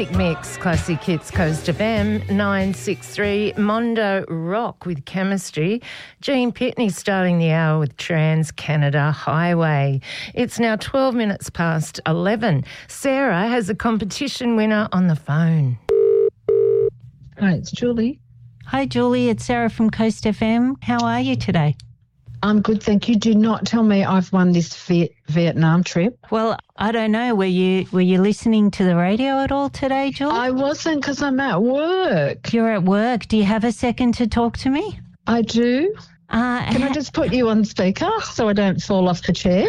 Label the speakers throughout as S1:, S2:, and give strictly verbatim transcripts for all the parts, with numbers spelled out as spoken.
S1: Great mix, classic hits, Coast F M, nine six three, Mondo Rock with Chemistry. Gene Pitney starting the hour with Trans Canada Highway. It's now twelve minutes past eleven. Sarah has a competition winner on the phone.
S2: Hi, it's Julie.
S3: Hi, Julie. It's Sarah from Coast F M. How are you today?
S2: I'm good, thank you. Do not tell me I've won this Viet- Vietnam trip.
S3: Well, I don't know. Were you were you listening to the radio at all today, Julie?
S2: I wasn't because I'm at work.
S3: You're at work. Do you have a second to talk to me?
S2: I do.
S3: Uh,
S2: Can I just put you on speaker so I don't fall off the chair?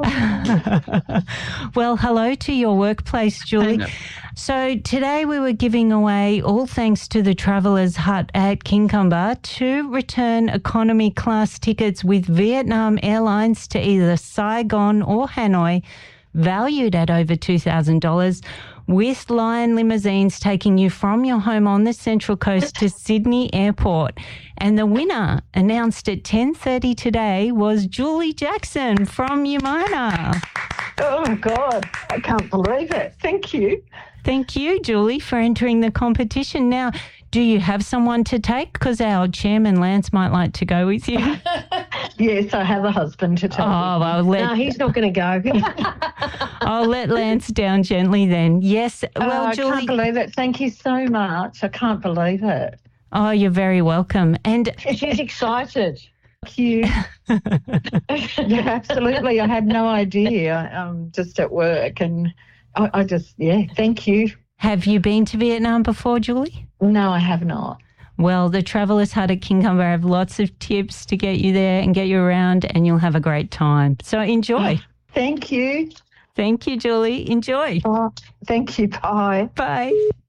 S3: Well, hello to your workplace, Julie. So today we were giving away, all thanks to the Travellers Hut at Kincumber, two return economy class tickets with Vietnam Airlines to either Saigon or Hanoi, valued at over two thousand dollars, with Lion Limousines taking you from your home on the Central Coast to Sydney Airport. And the winner, announced at ten thirty today, was Julie Jackson from Umina.
S2: Oh, my God. I can't believe it. Thank you.
S3: Thank you, Julie, for entering the competition. Now, do you have someone to take? Because our chairman, Lance, might like to go with you.
S2: Yes, I have a husband to take.
S3: Oh, well, let,
S2: No, he's not going to go.
S3: I'll let Lance down gently then. Yes, well,
S2: oh, I
S3: Julie.
S2: can't believe it. Thank you so much. I can't believe it.
S3: Oh, you're very welcome. And
S2: she's excited. Thank you. Yeah, absolutely. I had no idea. I'm just at work and I, I just, yeah, thank you.
S3: Have you been to Vietnam before, Julie?
S2: No, I have not.
S3: Well, the Travellers Hut at Kincumber have lots of tips to get you there and get you around, and you'll have a great time. So enjoy.
S2: Oh, thank you.
S3: Thank you, Julie. Enjoy.
S2: Oh, thank you. Bye.
S3: Bye.